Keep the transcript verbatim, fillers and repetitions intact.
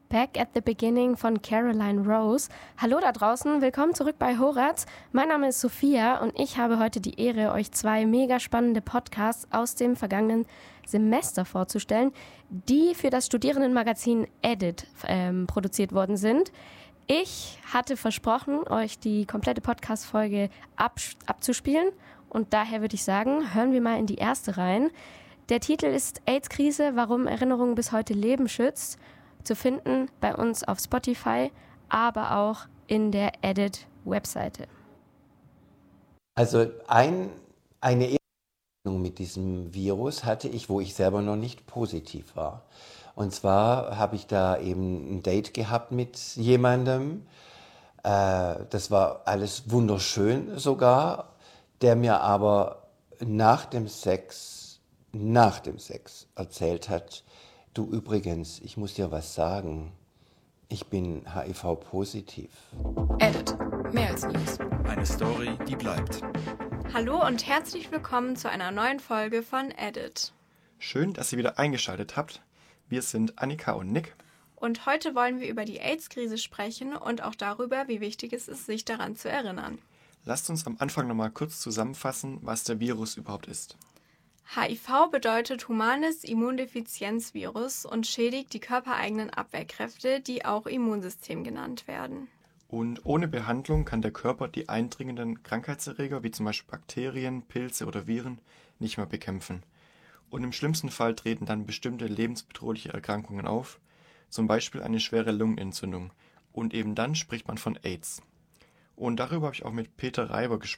Back at the Beginning von Caroline Rose. Hallo da draußen, willkommen zurück bei Horaz. Mein Name ist Sophia und ich habe heute die Ehre, euch zwei mega spannende Podcasts aus dem vergangenen Semester vorzustellen, die für das Studierendenmagazin Edit ähm, produziert worden sind. Ich hatte versprochen, euch die komplette Podcast-Folge ab- abzuspielen und daher würde ich sagen, hören wir mal in die erste rein. Der Titel ist AIDS-Krise, warum Erinnerung bis heute Leben schützt. Zu finden bei uns auf Spotify, aber auch in der Edit-Webseite. Also ein, eine Erfahrung mit diesem Virus hatte ich, wo ich selber noch nicht positiv war. Und zwar habe ich da eben ein Date gehabt mit jemandem. Äh, das war alles wunderschön sogar, der mir aber nach dem Sex, nach dem Sex erzählt hat, du übrigens, ich muss dir was sagen. Ich bin H I V-positiv. Edit. Mehr als News. Eine Story, die bleibt. Hallo und herzlich willkommen zu einer neuen Folge von Edit. Schön, dass ihr wieder eingeschaltet habt. Wir sind Annika und Nick. Und heute wollen wir über die AIDS-Krise sprechen und auch darüber, wie wichtig es ist, sich daran zu erinnern. Lasst uns am Anfang nochmal kurz zusammenfassen, was der Virus überhaupt ist. H I V bedeutet humanes Immundefizienzvirus und schädigt die körpereigenen Abwehrkräfte, die auch Immunsystem genannt werden. Und ohne Behandlung kann der Körper die eindringenden Krankheitserreger, wie zum Beispiel Bakterien, Pilze oder Viren, nicht mehr bekämpfen. Und im schlimmsten Fall treten dann bestimmte lebensbedrohliche Erkrankungen auf, zum Beispiel eine schwere Lungenentzündung. Und eben dann spricht man von AIDS. Und darüber habe ich auch mit Peter Reiber gesprochen.